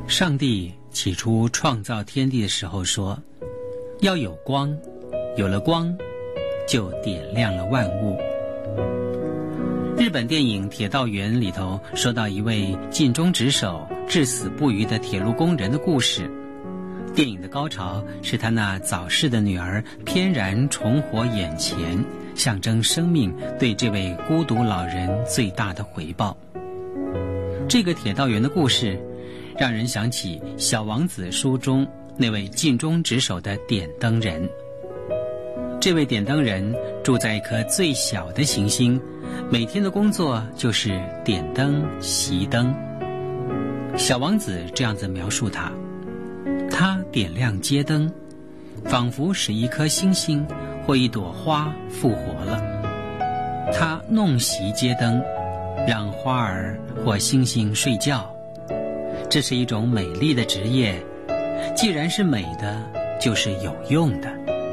上帝起初创造天地的时候说，要有光，有了光，就点亮了万物。日本电影《铁道员》里头说到一位尽忠职守、至死不渝的铁路工人的故事。电影的高潮是他那早逝的女儿翩然重活眼前，象征生命对这位孤独老人最大的回报。这个铁道员的故事让人想起《小王子》书中那位尽忠职守的点灯人。这位点灯人住在一颗最小的行星，每天的工作就是点灯熄灯。小王子这样子描述他：他点亮街灯，仿佛使一颗星星或一朵花复活了。他弄熄街灯，让花儿或星星睡觉。这是一种美丽的职业，既然是美的，就是有用的。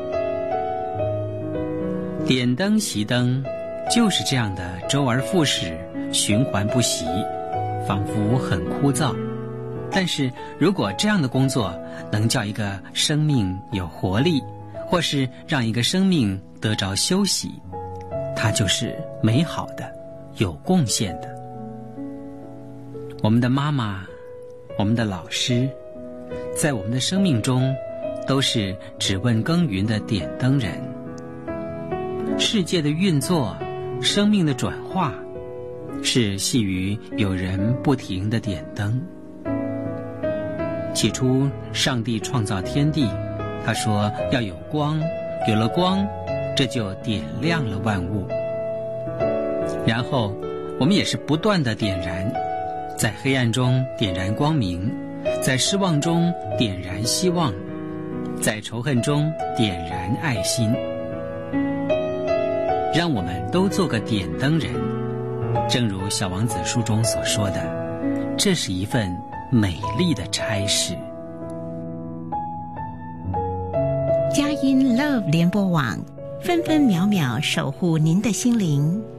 点灯熄灯就是这样的周而复始，循环不息，仿佛很枯燥。但是如果这样的工作能叫一个生命有活力，或是让一个生命得着休息，它就是美好的，有贡献的。我们的妈妈，我们的老师，在我们的生命中都是只问耕耘的点灯人。世界的运作，生命的转化，是系于有人不停地点灯。起初上帝创造天地，他说要有光，有了光，这就点亮了万物。然后我们也是不断地点燃，在黑暗中点燃光明，在失望中点燃希望，在仇恨中点燃爱心。让我们都做个点灯人，正如小王子书中所说的，这是一份美丽的差事。 佳音 Love 联播网，分分秒秒守护您的心灵。